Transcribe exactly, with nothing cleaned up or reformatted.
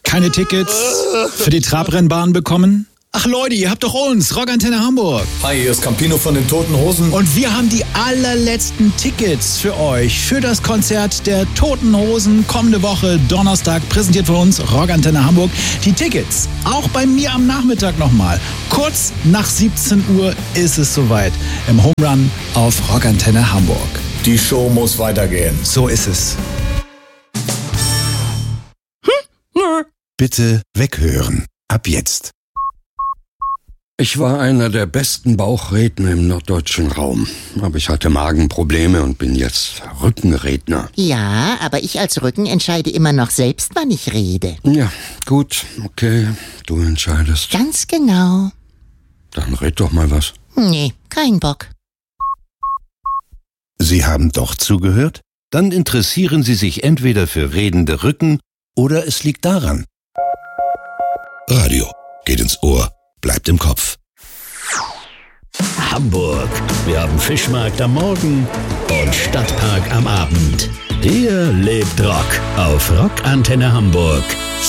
Keine Tickets für die Trabrennbahn bekommen? Ach Leute, ihr habt doch uns, Rockantenne Hamburg. Hi, hier ist Campino von den Toten Hosen. Und wir haben die allerletzten Tickets für euch, für das Konzert der Toten Hosen kommende Woche, Donnerstag, präsentiert von uns, Rockantenne Hamburg. Die Tickets, auch bei mir am Nachmittag nochmal. Kurz nach siebzehn Uhr ist es soweit. Im Home Run auf Rockantenne Hamburg. Die Show muss weitergehen. So ist es. Bitte weghören. Ab jetzt. Ich war einer der besten Bauchredner im norddeutschen Raum. Aber ich hatte Magenprobleme und bin jetzt Rückenredner. Ja, aber ich als Rücken entscheide immer noch selbst, wann ich rede. Ja, gut, okay, du entscheidest. Ganz genau. Dann red doch mal was. Nee, kein Bock. Sie haben doch zugehört? Dann interessieren Sie sich entweder für redende Rücken oder es liegt daran. Radio geht ins Ohr. Bleibt im Kopf. Hamburg. Wir haben Fischmarkt am Morgen und Stadtpark am Abend. Hier lebt Rock auf Rockantenne Hamburg.